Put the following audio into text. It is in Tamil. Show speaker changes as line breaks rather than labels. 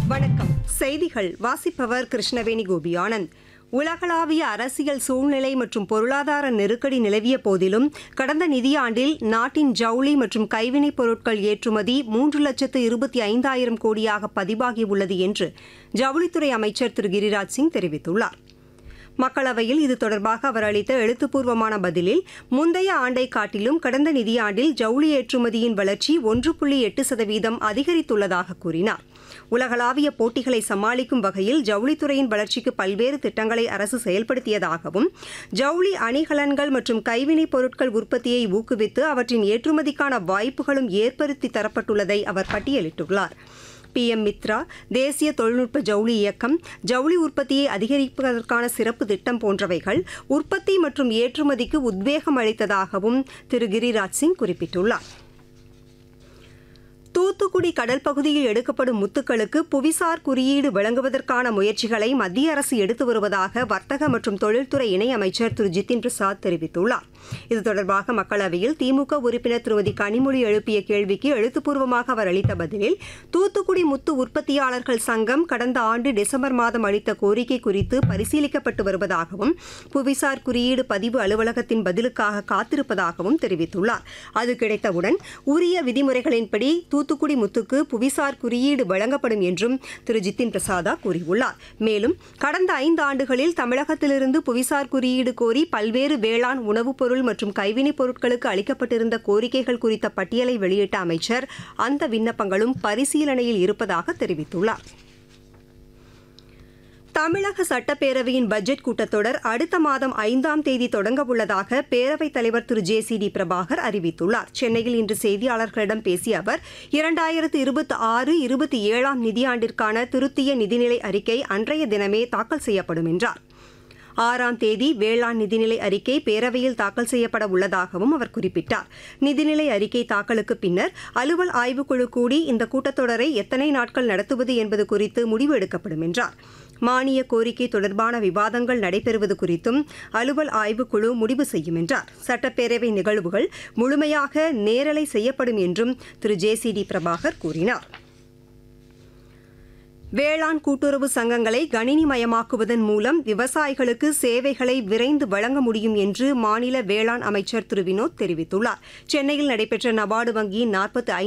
வணக்கம். செய்திகள் வாசிப்பவர் கிருஷ்ணவேணி கோபியானந்த். உலகளாவிய அரசியல் சூழ்நிலை மற்றும் பொருளாதார நெருக்கடி நிலவிய போதிலும் கடந்த நிதியாண்டில் நாட்டின் ஜவுளி மற்றும் கைவினைப் பொருட்கள் ஏற்றுமதி 3,25,000 கோடியாக பதிவாகியுள்ளது என்று ஜவுளித்துறை அமைச்சர் திரு கிரிராஜ் சிங் தெரிவித்துள்ளார். மக்களவையில் இது தொடர்பாக அவர் அளித்த எழுத்துப்பூர்வமான பதிலில் முந்தைய ஆண்டை காட்டிலும் கடந்த நிதியாண்டில் ஜவுளி ஏற்றுமதியின் வளர்ச்சி 1.8% அதிகரித்துள்ளதாக கூறினார். உலகளாவிய போட்டிகளை சமாளிக்கும் வகையில் ஜவுளித்துறையின் வளர்ச்சிக்கு பல்வேறு திட்டங்களை அரசு செயல்படுத்தியதாகவும் ஜவுளி அணிகலன்கள் மற்றும் கைவினைப் பொருட்கள் உற்பத்தியை ஊக்குவித்து அவற்றின் ஏற்றுமதிக்கான வாய்ப்புகளும் ஏற்படுத்தி தரப்பட்டுள்ளதை அவர் பட்டியலிட்டுள்ளார். PM மித்ரா, தேசிய தொழில்நுட்ப ஜவுளி இயக்கம், ஜவுளி உற்பத்தியை அதிகரிப்பதற்கான சிறப்பு திட்டம் போன்றவைகள் உற்பத்தி மற்றும் ஏற்றுமதிக்கு உத்வேகம் அளித்ததாகவும் திரு கிரிராஜ் சிங் குறிப்பிட்டுள்ளார். தூத்துக்குடி கடல் பகுதியில் எடுக்கப்படும் முத்துக்களுக்கு புவிசார் குறியீடு வழங்குவதற்கான முயற்சிகளை மத்திய அரசு எடுத்து வருவதாக வர்த்தக மற்றும் தொழில்துறை இணையமைச்சர் திரு ஜிதின் பிரசாத் தெரிவித்துள்ளார். இது தொடர்பாக மக்களவையில் திமுக உறுப்பினர் திருமதி கனிமொழி எழுப்பிய கேள்விக்கு எழுத்துப்பூர்வமாக அவர் அளித்த பதிலில், தூத்துக்குடி முத்து உற்பத்தியாளர்கள் சங்கம் கடந்த ஆண்டு டிசம்பர் மாதம் அளித்த கோரிக்கை குறித்து பரிசீலிக்கப்பட்டு வருவதாகவும் புவிசார் குறியீடு பதிவு அலுவலகத்தின் பதிலுக்காக காத்திருப்பதாகவும் தெரிவித்துள்ளார். அது கிடைத்தவுடன் உரிய விதிமுறைகளின்படி தூத்துக்குடி முத்துக்கு புவிசார் குறியீடு வழங்கப்படும் என்றும் திரு ஜிதின் பிரசாதா கூறியுள்ளார். மேலும் கடந்த 5 ஆண்டுகளில் தமிழகத்திலிருந்து புவிசார் குறியீடு கோரி பல்வேறு வேளாண் உணவுப் பொருள் மற்றும் கைவினைப் பொருட்களுக்கு அளிக்கப்பட்டிருந்த கோரிக்கைகள் குறித்த பட்டியலை வெளியிட்ட அமைச்சர் அந்த விண்ணப்பங்களும் பரிசீலனையில் இருப்பதாக தெரிவித்துள்ளார். தமிழக சட்டப்பேரவையின் பட்ஜெட் கூட்டத்தொடர் அடுத்த மாதம் 5ஆம் தேதி தொடங்கவுள்ளதாக பேரவைத் தலைவர் திரு JCD பிரபாகர் அறிவித்துள்ளார். சென்னையில் இன்று செய்தியாளர்களிடம் பேசிய அவர் 2026-27 நிதியாண்டிற்கான திருத்திய நிதிநிலை அறிக்கை அன்றைய தினமே தாக்கல் செய்யப்படும் என்றார். 6ஆம் தேதி வேளாண் நிதிநிலை அறிக்கை பேரவையில் தாக்கல் செய்யப்பட உள்ளதாகவும் அவர் குறிப்பிட்டார். நிதிநிலை அறிக்கை தாக்கலுக்கு பின்னர் அலுவல் ஆய்வுக்குழு கூடி இந்த கூட்டத்தொடரை எத்தனை நாட்கள் நடத்துவது என்பது குறித்து முடிவு எடுக்கப்படும் என்றார். மானிய கோரிக்கை தொடர்பான விவாதங்கள் நடைபெறுவது குறித்தும் அலுவல் ஆய்வுக்குழு முடிவு செய்யும் என்றார். சட்டப்பேரவை நிகழ்வுகள் முழுமையாக நேரலை செய்யப்படும் என்றும் திரு JCD பிரபாகர் கூறினார். வேளாண் கூட்டுறவு சங்கங்களை கணினிமயமாக்குவதன் மூலம் விவசாயிகளுக்கு சேவைகளை விரைந்து வழங்க முடியும் என்று மாநில வேளாண் அமைச்சர் திரு வினோத் தெரிவித்துள்ளார். சென்னையில் நடைபெற்ற நபார்டு வங்கியின் 45